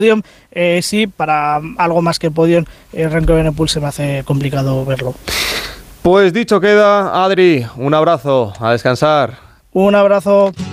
sí, para algo más que podium, Renko Evenepoel se me hace complicado verlo. Pues dicho queda, Adri, un abrazo, a descansar. Un abrazo.